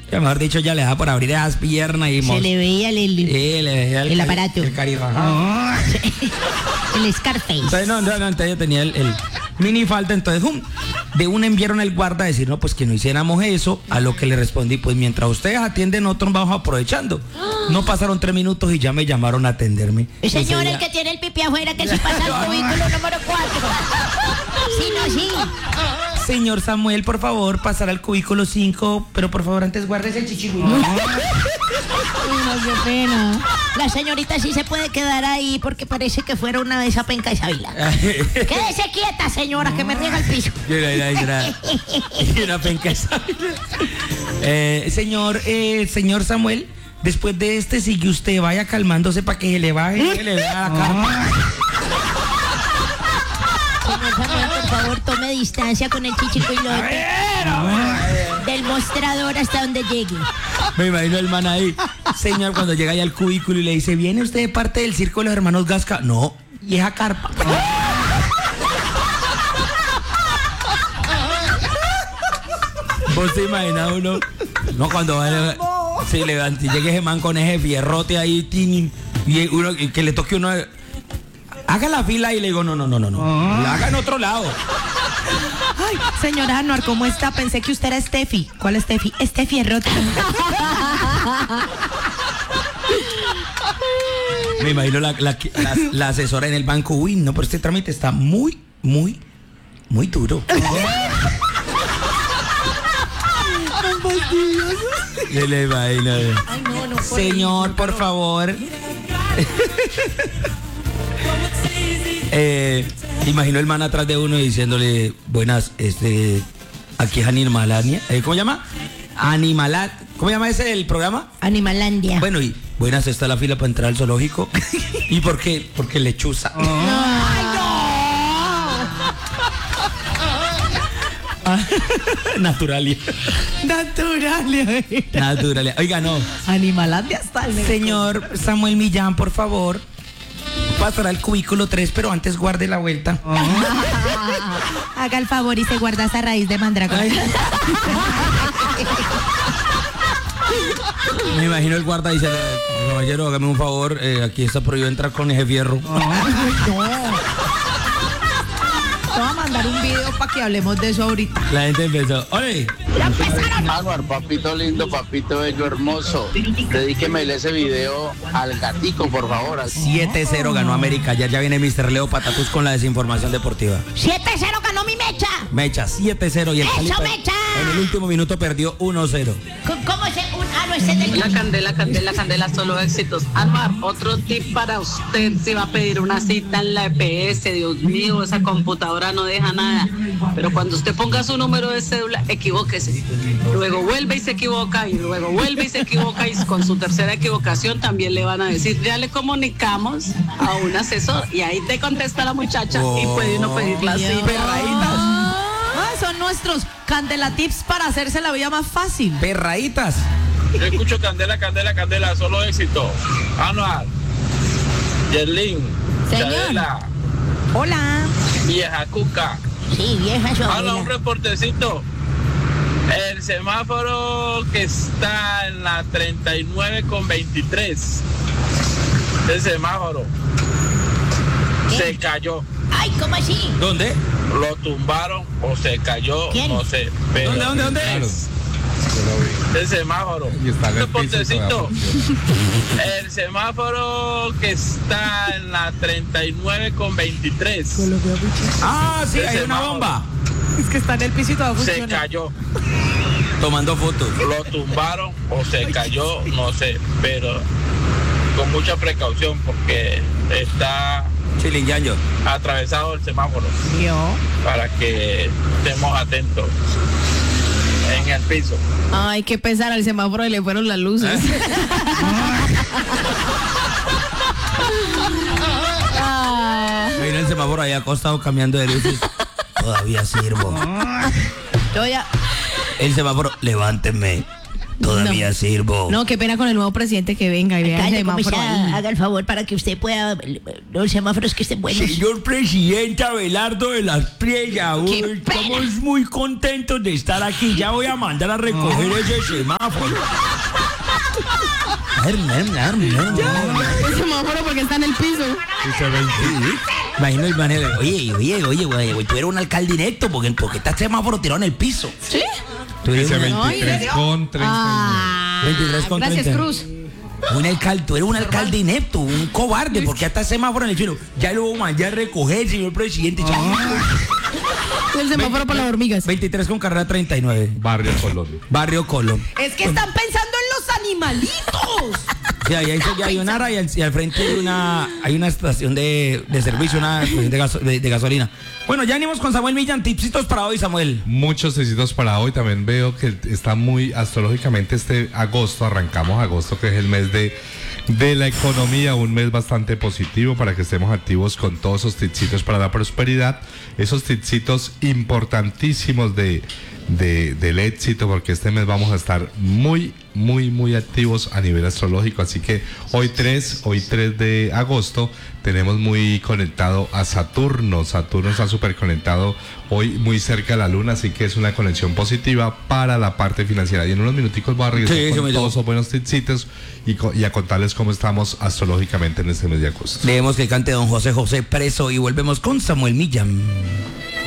Que mejor dicho, ya le da por abrir esas piernas y... Se le veía el aparato. El carirrajado. El Scarface. Entonces, entonces yo tenía el mini falta, entonces de una enviaron al guarda a decir, no, pues que no hiciéramos eso, a lo que le respondí, pues mientras ustedes atienden, nosotros vamos aprovechando. No pasaron 3 minutos y ya me llamaron a atenderme. El señor, el que tiene el pipi afuera, que se pasa al cubículo número 4. Sí, no, sí. Señor Samuel, por favor, pasar al cubículo 5, pero por favor antes guárdese el chichigüey. Uy, no, qué pena. La señorita sí se puede quedar ahí porque parece que fuera una de esas pencas de Ávila. Quédese quieta, señora, que me riega el piso. Una penca de Ávila. Señor Samuel, después de sigue usted, vaya calmándose para que se le baje, que le vea la cara. Señor Samuel, por favor, tome distancia con el chichicuilote. Del mostrador hasta donde llegue. Me imagino el man ahí. Señor, cuando llega ahí al cubículo y le dice, ¿viene usted de parte del circo de los hermanos Gasca? No, vieja carpa. ¿Vos te imaginas uno? No, cuando vaya, se levanta y llegue ese man con ese fierrote ahí, y uno que le toque uno... Haga la fila y le digo, no. La haga en otro lado. Ay, señora Anuar, ¿cómo está? Pensé que usted era Steffi. ¿Cuál es Steffi? Steffi Errota. Me imagino la asesora en el banco. Uy, no, pero este trámite está muy duro. Le imagino. Ay, no, Señor, por favor. Imagino el man atrás de uno diciéndole, buenas, aquí es Animalania. ¿Cómo se llama? ¿Cómo se llama ese el programa? Animalandia. Bueno, y buenas, está la fila para entrar al zoológico. ¿Y por qué? Porque lechuza. ¡Ay, no! Naturalia. Oiga, no. Animalandia está el Señor Samuel Millán, por favor, pasará al cubículo 3, pero antes guarde la vuelta. Haga el favor y se guarda esa raíz de mandragora. Me imagino el guarda dice, caballero, hágame un favor, aquí está prohibido entrar con ese fierro. Te voy a mandar un video para que hablemos de eso ahorita. La gente empezó, ¡ole! Anuar, papito lindo, papito bello, hermoso, dedíqueme ese video al gatico, por favor. 7-0 ganó América, ya viene Mr. Leo Patatús con la desinformación deportiva. 7-0 ganó mi Mecha. Mecha, 7-0 y el Cali Mecha! en el último minuto perdió 1-0. ¿Cómo es no es el del... Candela, solo éxitos. Anuar, otro tip para usted si va a pedir una cita en la EPS. Dios mío, esa computadora no deja nada. Pero cuando usted ponga su número de cédula, equivóquese. Luego vuelve y se equivoca, y luego vuelve y se equivoca, y con su tercera equivocación también le van a decir, ya le comunicamos a un asesor, y ahí te contesta la muchacha y puede uno pedir la cita. Son nuestros Candela tips para hacerse la vida más fácil. Perraditas. Yo escucho Candela, solo éxito. Anuar, Yerlin, Señor. Chandela, Hola. vieja Cuca. Sí, vieja su Habla abuela. un reportecito. El semáforo que está en la 39,23. El semáforo se cayó. Ay, ¿cómo así? ¿Dónde? Lo tumbaron o se cayó, ¿Quién? no sé. Pero ¿Dónde? el semáforo. Reportecito. El semáforo que está en la 39,23. Ah, sí, El hay una semáforo. bomba. Es que está en el piso y todo Se funciona. cayó. Tomando fotos. Lo tumbaron o se cayó, no sé, pero con mucha precaución porque está Chilinguaño. atravesado el semáforo Yo. para que estemos atentos en el piso. Ay, qué pesar, al semáforo y le fueron las luces. Mira el semáforo ahí acostado cambiando de luces. Todavía sirvo. Yo ya. El semáforo, levánteme. Todavía sirvo. No, qué pena con el nuevo presidente que venga y vea el Alcalde, semáforo comisario, ahí. haga el favor para que usted pueda los semáforos que estén buenos. Señor presidente Abelardo de las Priellas, ¡Qué pena! estamos muy contentos de estar aquí. Ya voy a mandar a recoger ese semáforo. El semáforo porque está en el piso. Imagino el manera. Oye, güey, tú eres un alcalde inecto porque está el semáforo tirado en el piso. ¿Sí? Tú eres Dice un- 23 con 39. Ah, 23 con gracias, 30. Cruz. Tú eres un alcalde inepto, un cobarde, porque hasta el semáforo en el cielo. Ya lo mandé a recoger, señor presidente. El semáforo para las hormigas. 23 con carrera 39. Barrio Colón. Barrio Colón. Es que están pensando en los animalitos. Sí, ahí hay una área y al frente hay una estación de servicio, una estación de gasolina. Bueno, ya venimos con Samuel Millán. Tipsitos para hoy, Samuel. Muchos éxitos para hoy. También veo que está muy astrológicamente este agosto. Arrancamos agosto, que es el mes de la economía, un mes bastante positivo para que estemos activos con todos esos tipsitos para la prosperidad. Esos tipsitos importantísimos del éxito, porque este mes vamos a estar muy activos a nivel astrológico. Así que hoy 3 de agosto tenemos muy conectado a Saturno. Saturno está súper conectado hoy muy cerca de la luna, así que es una conexión positiva para la parte financiera. Y en unos minuticos voy a regresar con todos esos buenos tipsitos y a contarles cómo estamos astrológicamente en este mes de agosto. Leemos que cante don José José Preso y volvemos con Samuel Millán.